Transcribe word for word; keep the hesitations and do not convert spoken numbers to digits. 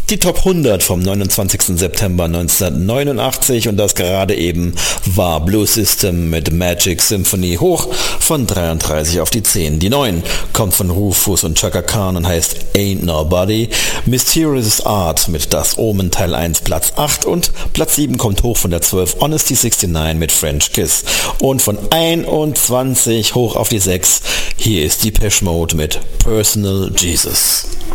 Die Top hundert vom neunundzwanzigsten September neunzehnhundertneunundachtzig, und das gerade eben war Blue System mit Magic Symphony hoch von dreiunddreißig auf die zehn. Die neun kommt von Rufus und Chaka Khan und heißt Ain't Nobody. Mysterious Art mit Das Omen Teil eins Platz acht, und Platz sieben kommt hoch von der zwölf Honesty neunundsechzig mit French Kiss. Und von einundzwanzig hoch auf die sechs, hier ist Depeche Mode mit Personal Jesus.